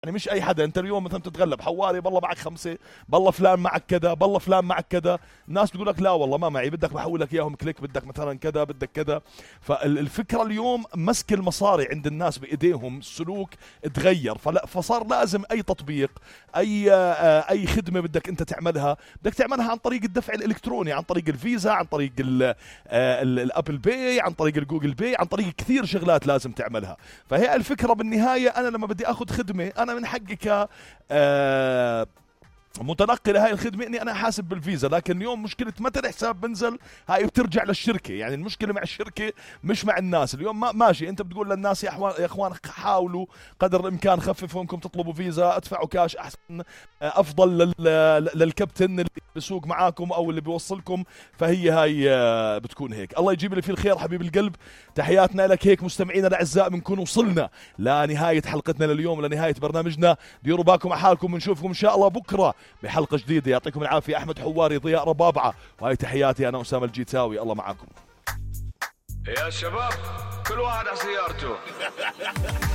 يعني مش اي حدا. انت اليوم مثلا تتغلب حواري، بالله معك خمسه، بالله فلان معك كذا، بالله فلان معك كذا، الناس تقول لك لا والله ما معي، بدك بحول لك اياهم كليك، بدك مثلا كذا، بدك كذا. فالفكره اليوم مسك المصاري عند الناس بايديهم، السلوك تغير. فصار لازم اي تطبيق، اي خدمه بدك انت تعملها، بدك تعملها عن طريق الدفع الالكتروني، عن طريق الفيزا، عن طريق الابل باي، عن طريق الجوجل باي، عن طريق كثير شغلات لازم تعملها. فهي الفكره بالنهايه، انا لما بدي اخذ خدمه، انا من حقي متلقي لهاي الخدمه اني انا حاسب بالفيزا. لكن اليوم مشكله متى الحساب بنزل هاي بترجع للشركه، يعني المشكله مع الشركه مش مع الناس. اليوم ما ماشي، انت بتقول للناس يا اخوان حاولوا قدر الامكان خففوا انكم تطلبوا فيزا، ادفعوا كاش احسن، افضل للكابتن اللي بيسوق معاكم او اللي بيوصلكم. فهي هاي بتكون هيك. الله يجيب لي فيه الخير حبيب القلب. تحياتنا لك. هيك مستمعينا الاعزاء بنكون وصلنا لنهايه حلقتنا لليوم، لنهايه برنامجنا. ديروا بالكم على حالكم، بنشوفكم ان شاء الله بكره بحلقة جديدة. يعطيكم العافية. أحمد حواري، ضياء ربابعة، وهاي تحياتي أنا أسامة الجيتاوي. الله معاكم يا شباب، كل واحد على سيارته.